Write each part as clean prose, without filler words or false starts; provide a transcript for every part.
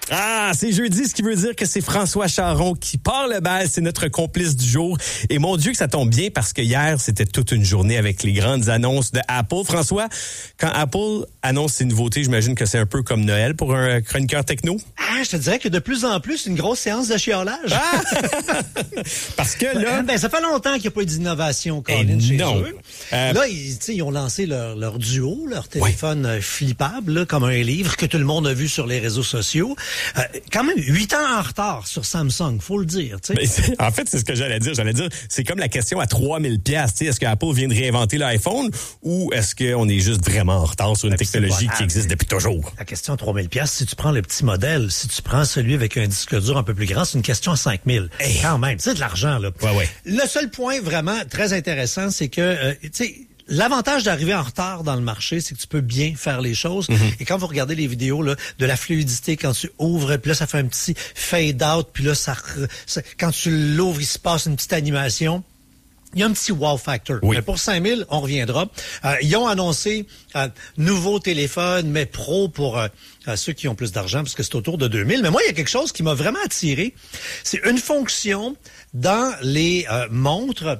Ah, c'est jeudi, ce qui veut dire que c'est François Charon qui part le bal. C'est notre complice du jour. Et mon Dieu que ça tombe bien parce que hier, c'était toute une journée avec les grandes annonces de Apple. François, quand Apple annonce ses nouveautés, j'imagine que c'est un peu comme Noël pour un chroniqueur techno. Ah, je te dirais que de plus en plus, une grosse séance de chiolage. Ah! Parce que là... ça fait longtemps qu'il n'y a pas eu d'innovation, Colin, chez non. eux. Là, ils ont lancé leur duo, leur téléphone flippable, là, comme un livre que tout le monde a vu sur les réseaux sociaux. Quand même 8 ans en retard sur Samsung, faut le dire. En fait, c'est ce que j'allais dire. C'est comme la question à 3000 $. Est-ce que Apple vient de réinventer l'iPhone ou est-ce qu'on est juste vraiment en retard sur une technologie qui existe depuis toujours? La question à 3000 $, si tu prends le petit modèle, si tu prends celui avec un disque dur un peu plus grand, c'est une question à 5000. Hey. Quand même, c'est de l'argent, là. Ouais. Le seul point vraiment très intéressant, c'est que, l'avantage d'arriver en retard dans le marché, c'est que tu peux bien faire les choses. Mm-hmm. Et quand vous regardez les vidéos là, de la fluidité, quand tu ouvres, puis là, ça fait un petit fade-out, puis là, quand tu l'ouvres, il se passe une petite animation. Il y a un petit wow factor. Oui. Mais pour 5000, on reviendra. Ils ont annoncé nouveau téléphone, mais pro pour ceux qui ont plus d'argent, parce que c'est autour de 2000. Mais moi, il y a quelque chose qui m'a vraiment attiré. C'est une fonction dans les montres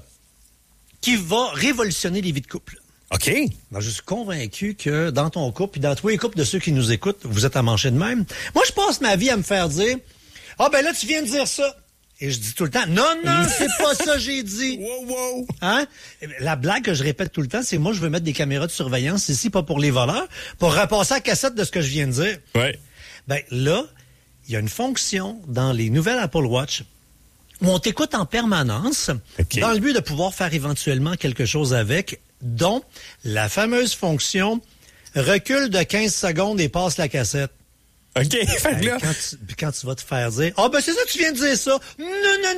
qui va révolutionner les vies de couple. OK. Alors, je suis convaincu que dans ton couple, et dans tous les couples de ceux qui nous écoutent, vous êtes à manger de même. Moi, je passe ma vie à me faire dire, « Ah, ben là, tu viens de dire ça. » Et je dis tout le temps, « Non, c'est pas ça que j'ai dit. » Wow. Hein? La blague que je répète tout le temps, c'est moi, je veux mettre des caméras de surveillance ici, pas pour les voleurs, pour repasser la cassette de ce que je viens de dire. Ouais. Ben là, il y a une fonction dans les nouvelles Apple Watch où on t'écoute en permanence dans le but de pouvoir faire éventuellement quelque chose avec, dont la fameuse fonction recule de 15 secondes et passe la cassette. OK, fait là... Quand tu vas te faire dire, « Ah, ben c'est ça, tu viens de dire ça. Non. »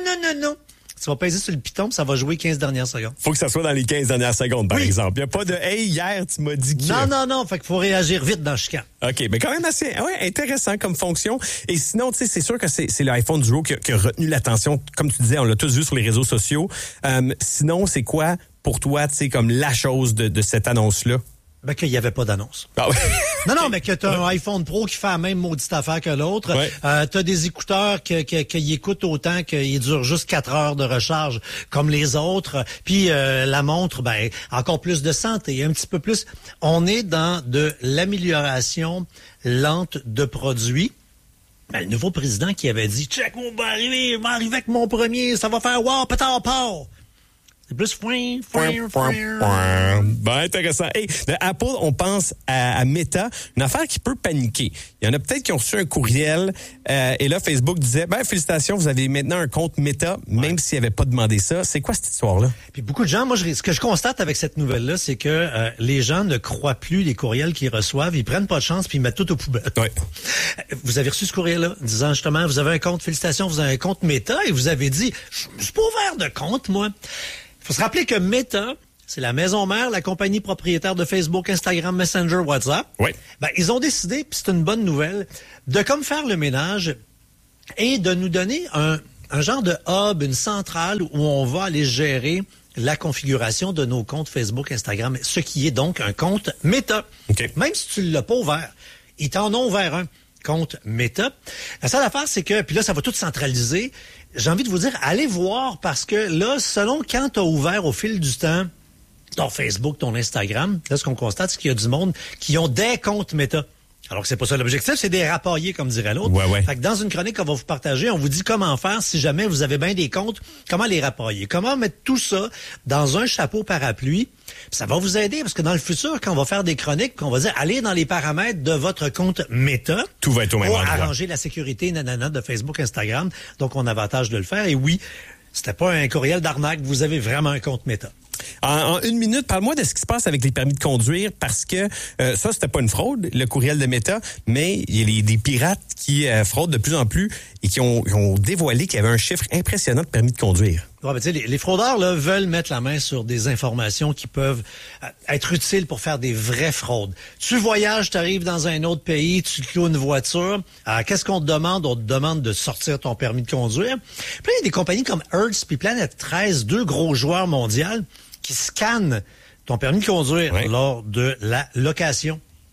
Tu vas peser sur le piton, ça va jouer 15 dernières secondes. Faut que ça soit dans les 15 dernières secondes, par exemple. Il n'y a pas de « Hey, hier, tu m'as dit que... » Non. Fait qu'il faut réagir vite dans le chicane. OK, mais quand même assez intéressant comme fonction. Et sinon, tu sais, c'est sûr que c'est l'iPhone Duo qui a retenu l'attention. Comme tu disais, on l'a tous vu sur les réseaux sociaux. Sinon, c'est quoi, pour toi, tu sais, comme la chose de cette annonce-là? Ben, qu'il n'y avait pas d'annonce. Ah ouais. Non, mais que t'as un iPhone Pro qui fait la même maudite affaire que l'autre. Ouais. T'as des écouteurs qui écoutent autant qu'ils durent juste 4 heures de recharge comme les autres. Puis la montre, ben, encore plus de santé, un petit peu plus. On est dans de l'amélioration lente de produits. Ben, le nouveau président qui avait dit, check, on va arriver avec mon premier, ça va faire wow, pétard, part. C'est plus Ben, intéressant. Hey, de Apple, on pense à Meta, une affaire qui peut paniquer. Il y en a peut-être qui ont reçu un courriel et là, Facebook disait, ben, félicitations, vous avez maintenant un compte Meta, même s'ils n'avaient pas demandé ça. C'est quoi cette histoire-là? Puis beaucoup de gens, moi, ce que je constate avec cette nouvelle-là, c'est que les gens ne croient plus les courriels qu'ils reçoivent, ils prennent pas de chance puis ils mettent tout aux poubelles. Ouais. Vous avez reçu ce courriel-là disant justement, vous avez un compte, félicitations, vous avez un compte Meta et vous avez dit, je suis pas ouvert de compte, moi. Il faut se rappeler que Meta, c'est la maison mère, la compagnie propriétaire de Facebook, Instagram, Messenger, WhatsApp. Oui. Ben, ils ont décidé, puis c'est une bonne nouvelle, de comme faire le ménage et de nous donner un genre de hub, une centrale où on va aller gérer la configuration de nos comptes Facebook, Instagram, ce qui est donc un compte Meta. Okay. Même si tu ne l'as pas ouvert, ils t'en ont ouvert un compte Meta. La seule affaire, c'est que, puis là, ça va tout centraliser. J'ai envie de vous dire, allez voir parce que là, selon quand tu as ouvert au fil du temps ton Facebook, ton Instagram, là, ce qu'on constate, c'est qu'il y a du monde qui ont des comptes Meta. Alors que c'est pas ça l'objectif, c'est des rapailler, comme dirait l'autre. Ouais. Fait que dans une chronique qu'on va vous partager, on vous dit comment faire si jamais vous avez bien des comptes, comment les rapailler, comment mettre tout ça dans un chapeau parapluie. Puis ça va vous aider parce que dans le futur, quand on va faire des chroniques, qu'on va dire allez dans les paramètres de votre compte Meta, tout va être au même endroit. Pour arranger la sécurité de Facebook, Instagram. Donc on a avantage de le faire. Et oui, c'était pas un courriel d'arnaque, vous avez vraiment un compte Meta. En une minute, parle-moi de ce qui se passe avec les permis de conduire parce que ça, c'était pas une fraude, le courriel de Meta, mais il y a des pirates qui fraudent de plus en plus et qui ont dévoilé qu'il y avait un chiffre impressionnant de permis de conduire. Ouais, ben, les fraudeurs là, veulent mettre la main sur des informations qui peuvent être utiles pour faire des vraies fraudes. Tu voyages, tu arrives dans un autre pays, tu te loues une voiture. Qu'est-ce qu'on te demande? On te demande de sortir ton permis de conduire. Puis là, il y a des compagnies comme Hertz puis Planète 13, deux gros joueurs mondiaux, qui scannent ton permis de conduire lors de la location.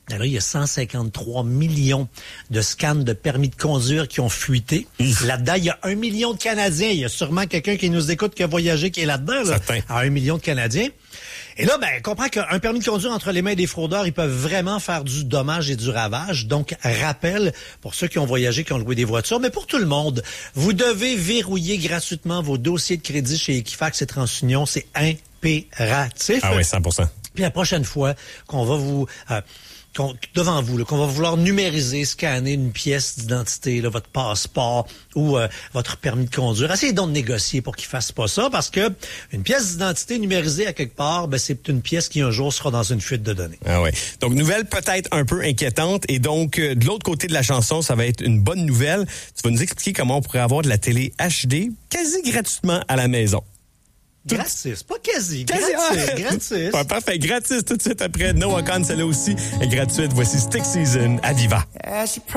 Alors, il y a 153 millions de scans de permis de conduire qui ont fuité. Là-dedans, il y a 1 million de Canadiens. Il y a sûrement quelqu'un qui nous écoute, qui a voyagé, qui est là-dedans, là, à 1 million de Canadiens. Et là, comprends qu'un permis de conduire entre les mains des fraudeurs, ils peuvent vraiment faire du dommage et du ravage. Donc, rappel, pour ceux qui ont voyagé, qui ont loué des voitures, mais pour tout le monde, vous devez verrouiller gratuitement vos dossiers de crédit chez Equifax et TransUnion. C'est impératif. Ah oui, 100%. Puis la prochaine fois qu'on va vous... devant vous, là, qu'on va vouloir numériser, scanner une pièce d'identité, là, votre passeport ou votre permis de conduire. Essayez donc de négocier pour qu'ils fassent pas ça, parce que une pièce d'identité numérisée à quelque part, c'est une pièce qui un jour sera dans une fuite de données. Ah ouais. Donc, nouvelle peut-être un peu inquiétante. Et donc, de l'autre côté de la chanson, ça va être une bonne nouvelle. Tu vas nous expliquer comment on pourrait avoir de la télé HD quasi gratuitement à la maison. Gratis, pas quasi. Gratis. Ouais, parfait, gratis tout de suite après. Noah Khan, celle-là aussi est gratuite. Voici Stick Season à Viva.